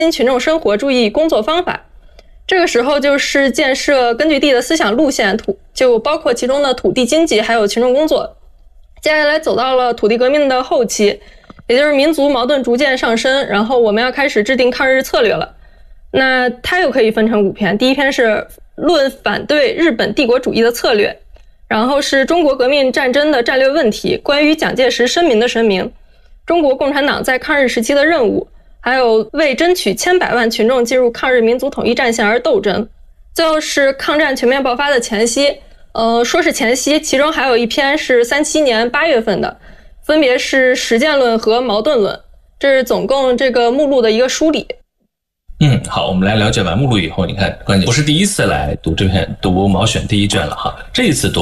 群众生活，注意工作方法。这个时候就是建设根据地的思想路线，就包括其中的土地经济还有群众工作。接下来走到了土地革命的后期，也就是民族矛盾逐渐上升，然后我们要开始制定抗日策略了。那它又可以分成5篇，第一篇是论反对日本帝国主义的策略，然后是中国革命战争的战略问题，关于蒋介石声明的声明，中国共产党在抗日时期的任务，还有为争取千百万群众进入抗日民族统一战线而斗争。最后是抗战全面爆发的前夕，说是前夕，其中还有一篇是37年8月份的，分别是实践论和矛盾论，这是总共这个目录的一个梳理。 好，我们来了解完目录以后，你看关键不是第一次来读这篇读毛选第一卷了哈，这一次读